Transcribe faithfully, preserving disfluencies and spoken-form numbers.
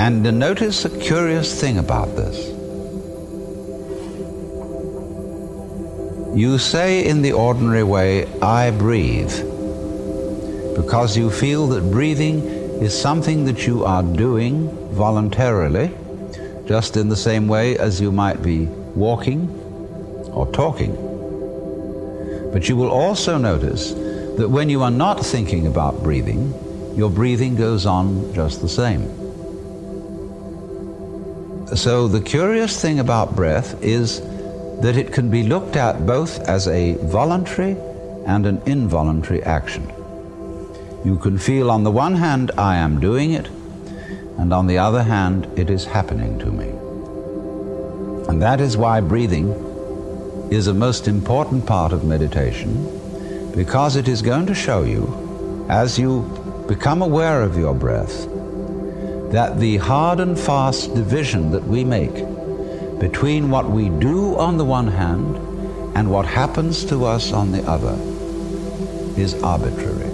And notice a curious thing about this. You say in the ordinary way, I breathe, because you feel that breathing is something that you are doing voluntarily, just in the same way as you might be walking or talking. But you will also notice that when you are not thinking about breathing, your breathing goes on just the same. So the curious thing about breath is that it can be looked at both as a voluntary and an involuntary action. You can feel on the one hand, I am doing it, and on the other hand, it is happening to me. And that is why breathing is a most important part of meditation, because it is going to show you, as you become aware of your breath, that the hard and fast division that we make between what we do on the one hand and what happens to us on the other is arbitrary.